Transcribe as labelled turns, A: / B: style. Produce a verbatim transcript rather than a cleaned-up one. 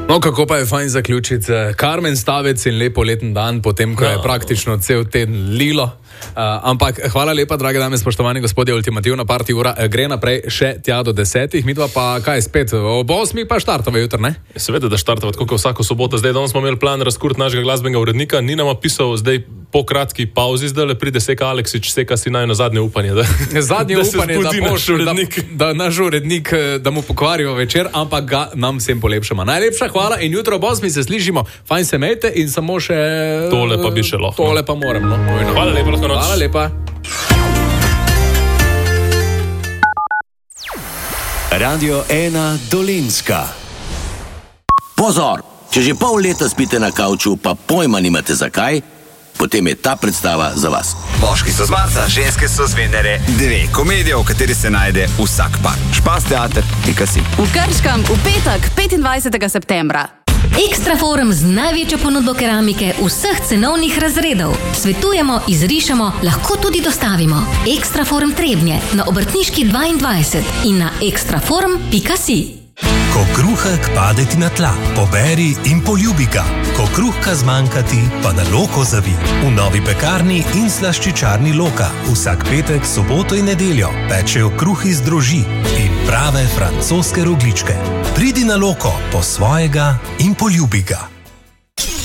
A: No, kako pa je fajn zaključiti. Karmen Stavec in lepo leten dan, potem, ko je praktično cel teden lilo. Uh, ampak hvala lepa, drage dame, spoštovani gospodje, ultimativna party ura gre naprej še tja do desetih. Midva pa kaj spet, ob osmih pa štartove jutr, ne?
B: Seveda, da štartova tako kot vsako soboto. Zdaj, danes smo imeli plan razkurt našega glasbenega urednika, ni nam pisal zdaj po kratki pauzi, zdaj le pride Seka Aleksič, Seka si naj na zadnje upanje. Da,
A: zadnje
B: da
A: upanje, da,
B: naš urednik.
A: Da, da naš urednik, da mu pokvarijo večer, ampak ga nam vsem polepšamo. Najlepša hvala in jutro ob osmih se slišimo. Fajn se mejte in samo še...
B: Tole pa bi še lahko.
A: Tole pa moram, no.
B: Hvala lepa, lahko noč.
A: Hvala lepa.
C: Radio ena Dolenjska.
D: Pozor! Če že pol leta spite na kavču, pa pojma nimate zakaj, potem je ta predstava za vas.
E: Moški so z Marsa, ženske so z Venere. Dve komedije, v kateri se najde vsak par. Špas teater, pika si.
F: V Krškem v petek, petindvajsetega septembra.
G: Ekstra forum z največjo ponudbo keramike vseh cenovnih razredov. Svetujemo, izrišemo, lahko tudi dostavimo. Ekstra forum Trebnje na Obrtniški dvaindvajset in na ekstraforum pika si.
H: Ko kruhek pade ti na tla, poberi in poljubi ga. Ko kruhka zmanjka ti, pa na Loko zavi. V novi pekarni in slaščičarni Loka vsak petek, soboto in nedeljo pečejo kruh iz droži in prave francoske rogljičke. Pridi na Loko po svojega in poljubi ga.